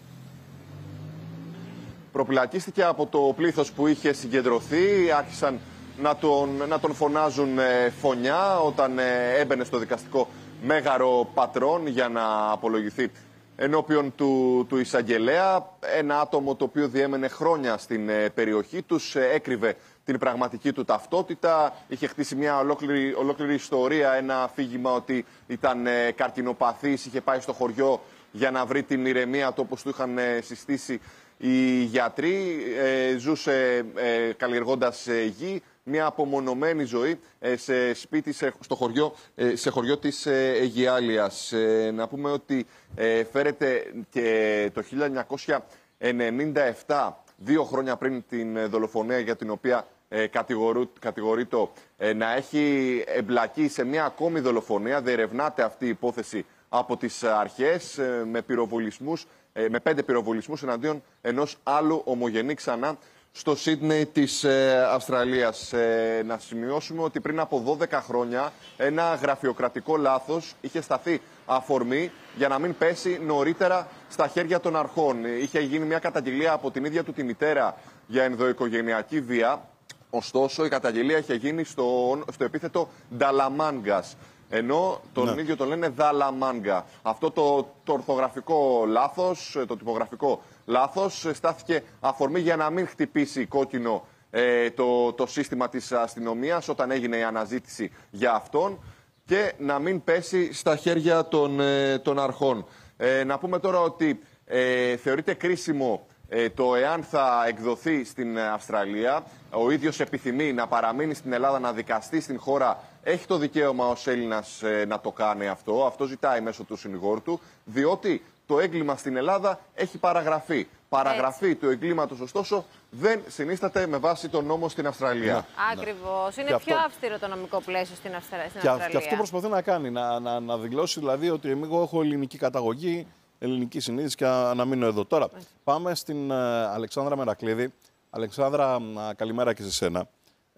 Προπυλακίστηκε από το πλήθος που είχε συγκεντρωθεί. Άρχισαν να τον, να τον φωνάζουν ε, φωνιά όταν ε, έμπαινε στο δικαστικό μέγαρο πατρών για να απολογηθεί ενώπιον του, του εισαγγελέα. Ένα άτομο το οποίο διέμενε χρόνια στην ε, περιοχή τους, ε, έκρυβε την πραγματική του ταυτότητα. Είχε χτίσει μια ολόκληρη, ολόκληρη ιστορία, ένα αφήγημα ότι ήταν ε, καρκινοπαθής, είχε πάει στο χωριό για να βρει την ηρεμία του όπως του είχαν ε, συστήσει οι γιατροί. Ε, ζούσε ε, καλλιεργώντας ε, γη, μια απομονωμένη ζωή ε, σε σπίτι, σε, στο χωριό, ε, σε χωριό της ε, Αιγιάλειας. Ε, να πούμε ότι ε, φέρεται και το χίλια εννιακόσια ενενήντα επτά, δύο χρόνια πριν την δολοφονία για την οποία ε, κατηγορείται ε, να έχει εμπλακεί σε μια ακόμη δολοφονία. Διερευνάται αυτή η υπόθεση από τις αρχές ε, με πυροβολισμούς, ε, με πέντε πυροβολισμούς εναντίον ενός άλλου ομογενή ξανά στο Σίδνεϊ της ε, Αυστραλίας. Ε, να σημειώσουμε ότι πριν από δώδεκα χρόνια ένα γραφειοκρατικό λάθος είχε σταθεί αφορμή για να μην πέσει νωρίτερα στα χέρια των αρχών. Είχε γίνει μια καταγγελία από την ίδια του τη μητέρα για ενδοοικογενειακή βία. Ωστόσο, η καταγγελία είχε γίνει στο, στο επίθετο Νταλαμάνγκας, ενώ τον ναι. ίδιο τον λένε Δαλαμάνγκα. Αυτό το, το ορθογραφικό λάθος, το τυπογραφικό λάθος, στάθηκε αφορμή για να μην χτυπήσει κόκκινο ε, το, το σύστημα της αστυνομίας όταν έγινε η αναζήτηση για αυτόν και να μην πέσει στα χέρια των, ε, των αρχών. Ε, να πούμε τώρα ότι ε, θεωρείται κρίσιμο ε, το εάν θα εκδοθεί στην Αυστραλία. Ο ίδιος επιθυμεί να παραμείνει στην Ελλάδα, να δικαστεί στην χώρα. Έχει το δικαίωμα ως Έλληνας ε, να το κάνει αυτό. Αυτό ζητάει μέσω του συνηγόρου του, διότι το έγκλημα στην Ελλάδα έχει παραγραφεί. Παραγραφή του εγκλήματος, ωστόσο, δεν συνίσταται με βάση τον νόμο στην Αυστραλία. Ναι. Ακριβώς. Είναι και πιο αυτό... αυστηρό το νομικό πλαίσιο στην, Αυστρα... στην και Αυστραλία. Και αυτό προσπαθεί να κάνει. Να, να, να δηλώσει δηλαδή ότι εγώ έχω ελληνική καταγωγή, ελληνική συνείδηση και να μείνω εδώ. Τώρα, yeah. πάμε στην uh, Αλεξάνδρα Μερακλήδη. Αλεξάνδρα, uh, καλημέρα και σε σένα.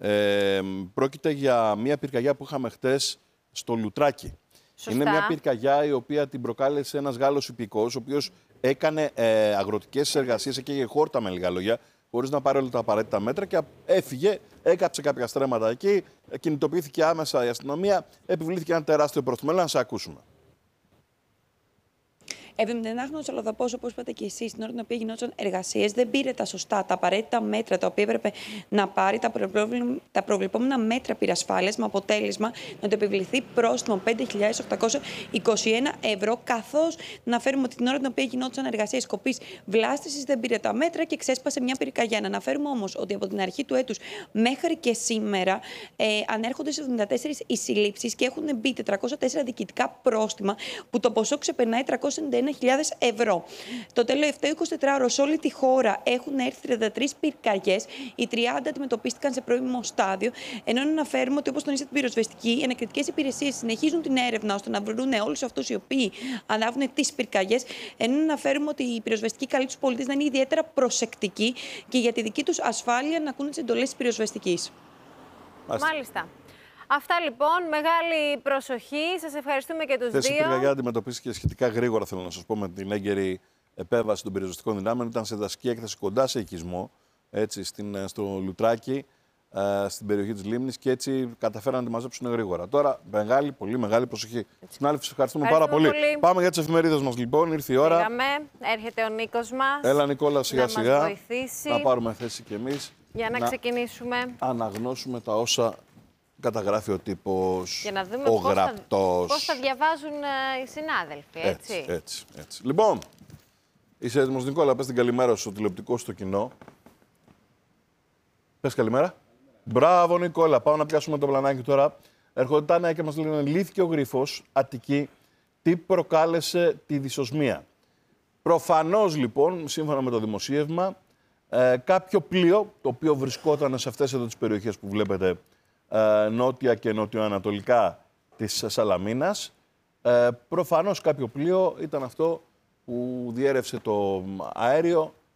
Ε, πρόκειται για μια πυρκαγιά που είχαμε χτες στο Λουτράκι. Σωστά. Είναι μια πυρκαγιά η οποία την προκάλεσε ένας Γάλλος υπηκός, ο οποίος έκανε ε, αγροτικές εργασίες, έκαιγε χόρτα με λίγα λόγια, χωρίς να πάρει όλα τα απαραίτητα μέτρα και έφυγε, έκαψε κάποια στρέμματα εκεί, κινητοποιήθηκε άμεσα η αστυνομία, επιβλήθηκε ένα τεράστιο πρόστιμο. Να σε ακούσουμε. εβδομήντα εννέα χρονος αλλοδαπός, όπως είπατε και εσείς, την ώρα την οποία γινόταν εργασίες, δεν πήρε τα σωστά, τα απαραίτητα μέτρα τα οποία έπρεπε να πάρει, τα, τα προβλεπόμενα μέτρα πυρασφάλειας, με αποτέλεσμα να το επιβληθεί πρόστιμο πέντε χιλιάδες οκτακόσια είκοσι ένα ευρώ. Καθώς να φέρουμε ότι την ώρα την οποία γινόταν εργασίες σκοπής βλάστησης δεν πήρε τα μέτρα και ξέσπασε μια πυρκαγιά. Να αναφέρουμε όμως ότι από την αρχή του έτους μέχρι και σήμερα ε, ανέρχονται σε εβδομήντα τέσσερις οι συλλήψεις και έχουν μπει τετρακόσια τέσσερα διοικητικά πρόστιμα, που το ποσό ξεπερνάει τριακόσιες ενενήντα ένα χιλιάδες ευρώ. Το τελευταίο εικοσιτετράωρο σε όλη τη χώρα έχουν έρθει τριάντα τρεις πυρκαγιές, οι τριάντα αντιμετωπίστηκαν σε πρώιμο στάδιο, ενώ να αναφέρουμε ότι, όπως τονίσατε, την πυροσβεστική, οι ανακριτικές υπηρεσίες συνεχίζουν την έρευνα ώστε να βρουν όλους αυτούς οι οποίοι ανάβουν τις πυρκαγιές, ενώ να αναφέρουμε ότι η πυροσβεστική καλεί τους πολίτες να είναι ιδιαίτερα προσεκτικοί και για τη δική τους ασφάλεια να ακούνε τις εντολές της πυροσβεστικής. Μάλιστα. Αυτά λοιπόν, μεγάλη προσοχή. Σας ευχαριστούμε και τους Χθες δύο. Η πυρκαγιά αντιμετωπίστηκε σχετικά γρήγορα, θέλω να σας πω, με την έγκαιρη επέμβαση των πυροσβεστικών δυνάμεων. Ήταν σε δασική έκταση κοντά σε οικισμό, έτσι, στην, στο Λουτράκι, ε, στην περιοχή της Λίμνης, και έτσι καταφέραν να τη μαζέψουν γρήγορα. Τώρα, μεγάλη, πολύ μεγάλη προσοχή. Στην άλλη, σας ευχαριστούμε, ευχαριστούμε πάρα πολύ. πολύ. Πάμε για τις εφημερίδες μας λοιπόν. Ήρθε η ώρα. Πήγαμε. Έρχεται ο Νίκος μας. Έλα, Νικόλα, σιγά σιγά. Να μας βοηθήσει. Να πάρουμε θέση κι εμείς. Για να, να ξεκινήσουμε. Αναγνώσουμε τα όσα καταγράφει ο τύπος, για να δούμε ο πώς γραπτός. Θα, πώς θα διαβάζουν uh, οι συνάδελφοι, έτσι. Έτσι, έτσι, έτσι. Λοιπόν, είσαι έτοιμος, Νικόλα, πες την καλημέρα σου, τηλεοπτικό στο κοινό. Πες καλημέρα. Μπράβο, Νικόλα. Πάμε να πιάσουμε το πλανάκι τώρα. Έρχονται τα νέα και μας λένε: λύθηκε ο Γρίφος, Αττική, τι προκάλεσε τη δυσοσμία. Προφανώς, λοιπόν, σύμφωνα με το δημοσίευμα, ε, κάποιο πλοίο, το οποίο βρισκόταν σε αυτές εδώ τις περιοχές που βλέπετε, ε, νότια και νοτιοανατολικά της Σαλαμίνας, ε, προφανώς κάποιο πλοίο ήταν αυτό που διέρευσε το αέριο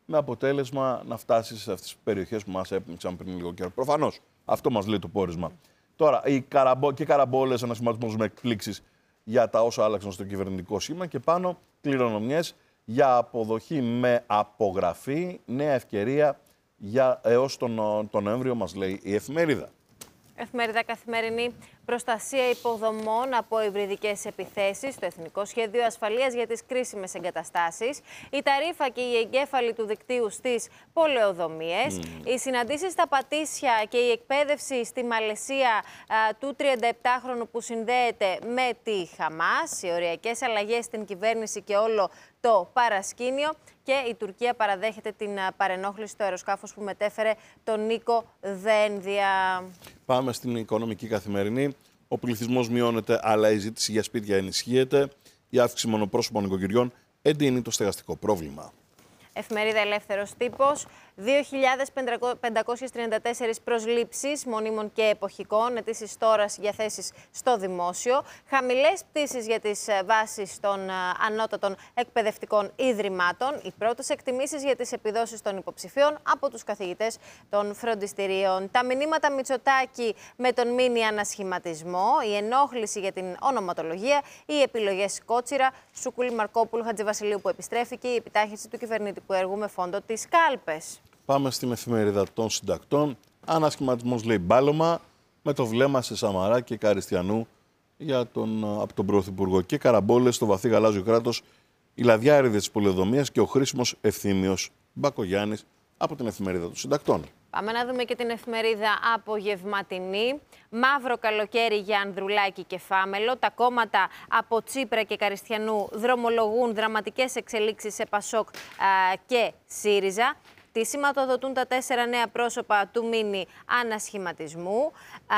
με αποτέλεσμα να φτάσει σε αυτές τις περιοχές που μας έπνιξαν πριν λίγο καιρό. Προφανώς, αυτό μας λέει το πόρισμα. Τώρα, οι καραμπο... και καραμπόλες, ανασχηματισμός με εκπλήξεις για τα όσα άλλαξαν στο κυβερνητικό σήμα και πάνω κληρονομιές για αποδοχή με απογραφή, νέα ευκαιρία για έως τον, τον Νοέμβριο, μας λέει η εφημερίδα. Εφημερίδα Καθημερινή. Προστασία υποδομών από υβριδικές επιθέσεις, το Εθνικό Σχέδιο Ασφαλείας για τις κρίσιμες εγκαταστάσεις, η ταρήφα και η εγκέφαλη του δικτύου στις πολεοδομίες, mm. οι συναντήσεις στα Πατήσια και η εκπαίδευση στη Μαλαισία α, του τριανταεπτάχρονου που συνδέεται με τη Χαμάς, οι οριακές αλλαγές στην κυβέρνηση και όλο το παρασκήνιο και η Τουρκία παραδέχεται την παρενόχληση στο αεροσκάφος που μετέφερε τον Νίκο Δένδια. Πάμε στην Οικονομική Καθημερινή. Ο πληθυσμός μειώνεται, αλλά η ζήτηση για σπίτια ενισχύεται. Η αύξηση μονοπρόσωπων νοικοκυριών εντείνει το στεγαστικό πρόβλημα. Εφημερίδα Ελεύθερος Τύπος. δύο χιλιάδες πεντακόσιες τριάντα τέσσερις προσλήψεις μονίμων και εποχικών, αιτήσεις τώρα για θέσεις στο δημόσιο. Χαμηλές πτήσεις για τις βάσεις των ανώτατων εκπαιδευτικών ιδρυμάτων. Οι πρώτες εκτιμήσεις για τις επιδόσεις των υποψηφίων από τους καθηγητές των φροντιστηρίων. Τα μηνύματα Μητσοτάκη με τον μίνι ανασχηματισμό. Η ενόχληση για την ονοματολογία. Οι επιλογές Κότσιρα, Σούκουλη, Μαρκόπουλου, Χατζηβασιλείου που επιστρέφει και η επιτάχυνση του κυβερνητικού έργου με φόντο τις κάλπες. Πάμε στην εφημερίδα των συντακτών. Ανασχηματισμός λέει μπάλωμα με το βλέμμα σε Σαμαρά και Καριστιανού για τον, από τον Πρωθυπουργό. Και καραμπόλες στο βαθύ γαλάζιο κράτος, η λαδιάριδε της πολεοδομίας και ο χρήσιμος Ευθύμιος Μπακογιάννης από την εφημερίδα των συντακτών. Πάμε να δούμε και την εφημερίδα Απογευματινή. Μαύρο καλοκαίρι για Ανδρουλάκη και Φάμελο. Τα κόμματα από Τσίπρα και Καριστιανού δρομολογούν δραματικές εξελίξεις σε Πασόκ α, και ΣΥΡΙΖΑ. Τι σηματοδοτούν τα τέσσερα νέα πρόσωπα του μίνι ανασχηματισμού. Α,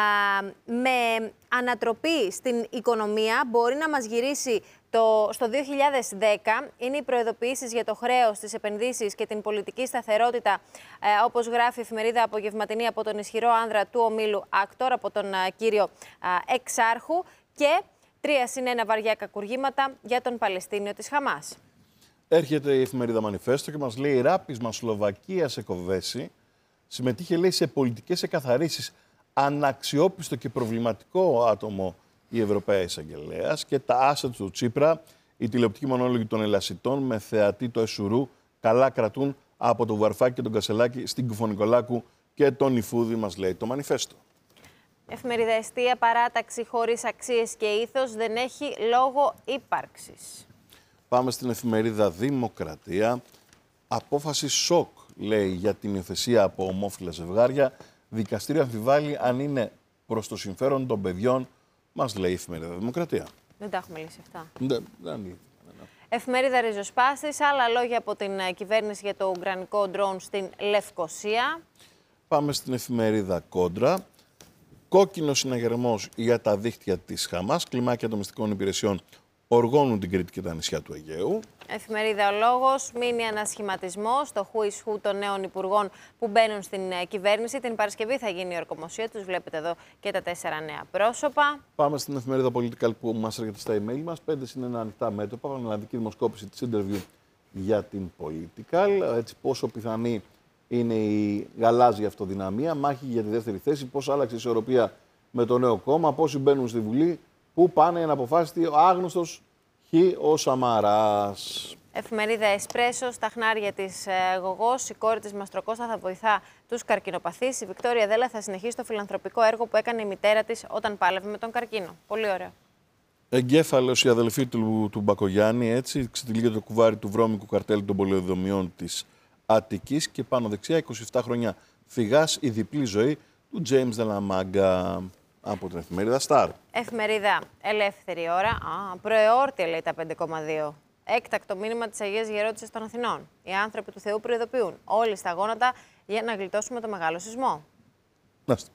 με ανατροπή στην οικονομία μπορεί να μας γυρίσει το, στο δύο χιλιάδες δέκα. Είναι οι προειδοποιήσεις για το χρέος, τις επενδύσεις και την πολιτική σταθερότητα, ε, όπως γράφει η εφημερίδα Απογευματινή από τον ισχυρό άνδρα του ομίλου Άκτορ, από τον α, κύριο α, Εξάρχου, και τρία συν ένα βαριά κακουργήματα για τον Παλαιστίνιο της Χαμάς. Έρχεται η εφημερίδα Μανιφέστο και μας λέει ράπισμα Σλοβακία σε Κοβέση. Συμμετείχε, λέει, σε πολιτικές εκαθαρίσεις. Αναξιόπιστο και προβληματικό άτομο η Ευρωπαία Εισαγγελέας. Και τα άσετ του Τσίπρα, η τηλεοπτική μονόλογη των Ελασιτών με θεατή το Εσουρού, καλά κρατούν από το Βαρφάκι και τον Κασελάκη στην Κουφονικολάκου και τον Ιφούδη, μας λέει το Μανιφέστο. Εφημερίδα Εστία. Παράταξη χωρίς αξίες και ήθος δεν έχει λόγο ύπαρξης. Πάμε στην εφημερίδα Δημοκρατία. Απόφαση σοκ, λέει, για την υιοθεσία από ομόφυλα ζευγάρια. Δικαστήριο αμφιβάλλει αν είναι προς το συμφέρον των παιδιών, μας λέει η εφημερίδα Δημοκρατία. Δεν τα έχουμε λύσει αυτά. Δεν, δεν, Εφημερίδα Ριζοσπάστης. Άλλα λόγια από την κυβέρνηση για το ουκρανικό ντρόουν στην Λευκοσία. Πάμε στην εφημερίδα Κόντρα. Κόκκινο συναγερμός για τα δίκτυα της Χαμάς. Κλιμάκια των μυστικών υπηρεσιών οργώνουν την Κρήτη και τα νησιά του Αιγαίου. Εφημερίδα Ο Λόγος. Μίνι ανασχηματισμός. Το who is who των νέων υπουργών που μπαίνουν στην κυβέρνηση. Την Παρασκευή θα γίνει η ορκομοσία τους. Βλέπετε εδώ και τα τέσσερα νέα πρόσωπα. Πάμε στην εφημερίδα Political που μας έρχεται στα email μας. Πέντε είναι ένα ανοιχτά μέτωπα. Πανελλαδική δημοσκόπηση της interview για την Political. Έτσι, πόσο πιθανή είναι η γαλάζια αυτοδυναμία. Μάχη για τη δεύτερη θέση. Πώς άλλαξε η ισορροπία με το νέο κόμμα. Πόσοι μπαίνουν στη Βουλή. Πού πάνε να αποφάσισε ο άγνωστος Χ. ο Σαμαράς. Εφημερίδα Εσπρέσο. Στα χνάρια της ε, Γογός. Η κόρη της Μαστροκώστα θα βοηθά τους καρκινοπαθείς. Η Βικτόρια Δέλα θα συνεχίσει το φιλανθρωπικό έργο που έκανε η μητέρα της όταν πάλευε με τον καρκίνο. Πολύ ωραίο. Εγκέφαλος η αδελφή του, του Μπακογιάννη, έτσι, ξετυλίγεται το κουβάρι του βρώμικου καρτέλ των πολεοδομιών της Αττικής και πάνω δεξιά είκοσι επτά χρόνια φυγάς η διπλή ζωή του James Δελαμάγκα. Από την εφημερίδα Star. Εφημερίδα Ελεύθερη Ώρα. Α, προεόρτια, λέει, τα πέντε κόμμα δύο. Έκτακτο μήνυμα της Αγίας Γερόντισσας των Αθηνών. Οι άνθρωποι του Θεού προειδοποιούν. Όλοι στα γόνατα για να γλιτώσουμε το μεγάλο σεισμό. Νάστε.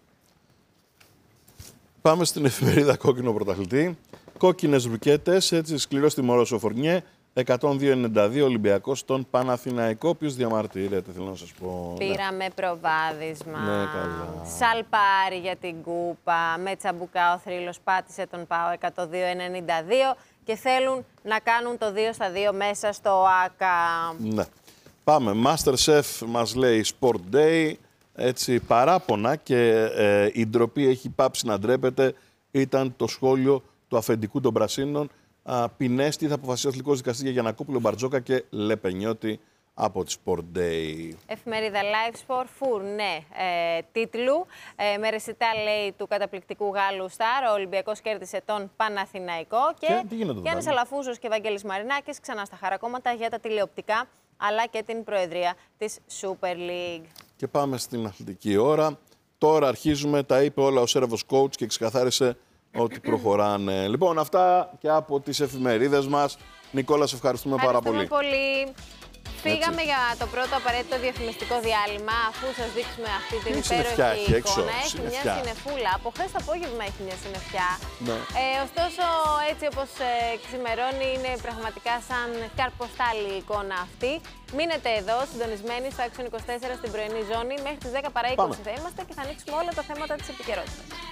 Πάμε στην εφημερίδα Κόκκινο Πρωταθλητή. Κόκκινες ρουκέτες, έτσι, σκληρός τιμωρός ο Φορνιέ. εκατόν δύο ενενήντα δύο Ολυμπιακός στον Παναθηναϊκό, ο οποίος διαμαρτύρεται, θέλω να σας πω. Πήραμε προβάδισμα. Ναι, καλά. Σαλπάρι για την κούπα. Με τσαμπουκά ο θρύλος πάτησε τον ΠΑΟ εκατόν δύο ενενήντα δύο και θέλουν να κάνουν το δύο στα δύο μέσα στο ΆΚΑ. Ναι. Πάμε. MasterChef μας λέει Sport Day. Έτσι, παράπονα και ε, η ντροπή έχει πάψει να ντρέπεται. Ήταν το σχόλιο του αφεντικού των Πρασίνων. Α, Πινέστη θα αποφασίσει ο Αθλητικός Δικαστής για Γιαννακόπουλο, Μπαρτζόκα και Λεπενιώτη από τη Sport Day. Εφημερίδα Live Sport, φουρνέ ε, τίτλου. Ε, με ρεσιτά, λέει, του καταπληκτικού Γάλλου Σταρ. Ο Ολυμπιακός κέρδισε τον Παναθηναϊκό. Και, και Γιάννης Αλαφούζος και Βαγγέλης Μαρινάκης ξανά στα χαρακόμματα για τα τηλεοπτικά, αλλά και την προεδρία της Super League. Και πάμε στην αθλητική ώρα. Τώρα αρχίζουμε, τα είπε όλα ο Σέρβος Coach και ξεκαθάρισε ότι προχωράνε. Λοιπόν, αυτά και από τις εφημερίδες μας. Νικόλα, σε ευχαριστούμε, ευχαριστούμε πάρα πολύ. πολύ. Φύγαμε για το πρώτο απαραίτητο διαφημιστικό διάλειμμα, αφού σας δείξουμε αυτή την υπέροχη εικόνα. Έχει μια συννεφούλα. Από χθες το απόγευμα έχει μια συννεφιά. Ναι. Ε, ωστόσο, έτσι όπως ε, ξημερώνει, είναι πραγματικά σαν καρποστάλη η εικόνα αυτή. Μείνετε εδώ, συντονισμένοι στο Action είκοσι τέσσερα στην πρωινή ζώνη. Μέχρι τις δέκα παρά είκοσι θα είμαστε και θα ανοίξουμε όλα τα θέματα της επικαιρότητας.